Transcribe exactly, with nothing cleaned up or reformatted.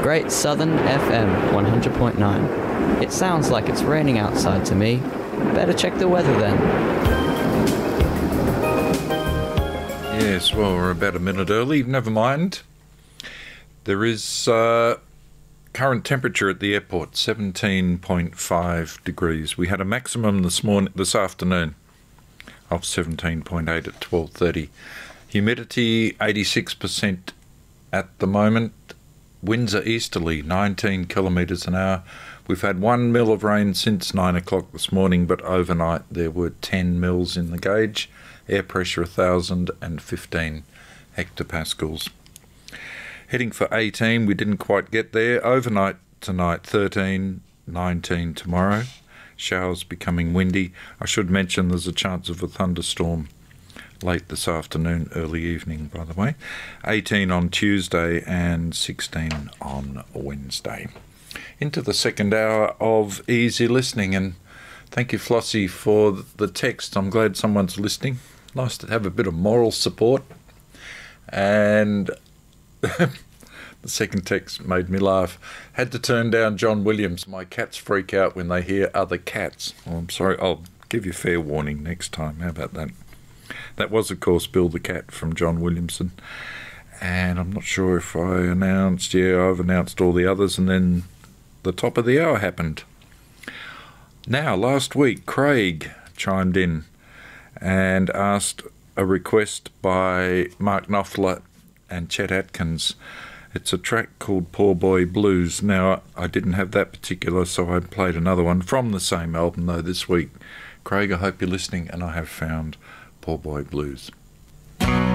Great Southern F M one hundred point nine. It sounds like it's raining outside to me. Better check the weather then. Yes, well, we're about a minute early. Never mind. There is uh, current temperature at the airport, seventeen point five degrees. We had a maximum this morning, this afternoon, of seventeen point eight at twelve thirty. Humidity, eighty-six percent at the moment. Winds are easterly, nineteen kilometres an hour. We've had one mil of rain since nine o'clock this morning, but overnight there were ten mils in the gauge. Air pressure one thousand fifteen hectopascals. Heading for eighteen, we didn't quite get there. Overnight tonight, thirteen, nineteen tomorrow. Showers becoming windy. I should mention there's a chance of a thunderstorm late this afternoon, early evening, by the way. eighteen on Tuesday and sixteen on Wednesday. Into the second hour of Easy Listening, and thank you, Flossie, for the text. I'm glad someone's listening. Nice to have a bit of moral support. And the second text made me laugh. Had to turn down John Williams. My cats freak out when they hear other cats. Oh, I'm sorry, I'll give you fair warning next time. How about that? That was, of course, Bill the Cat from John Williamson. And I'm not sure if I announced, yeah, I've announced all the others, and then the top of the hour happened. Now, last week, Craig chimed in and asked a request by Mark Knopfler and Chet Atkins. It's a track called Poor Boy Blues. Now, I didn't have that particular, so I played another one from the same album, though, this week. Craig, I hope you're listening, and I have found Poor Boy Blues.